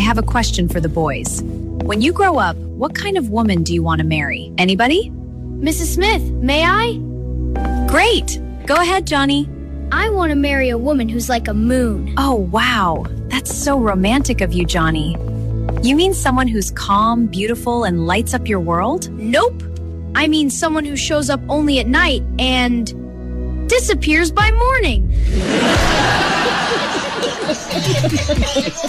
have a question for the boys. When you grow up, what kind of woman do you want to marry? Anybody? Mrs. Smith, may I? Great! Go ahead, Johnny. I want to marry a woman who's like a moon. Oh, wow. That's so romantic of you, Johnny. You mean someone who's calm, beautiful, and lights up your world? Nope. I mean someone who shows up only at night and disappears by morning.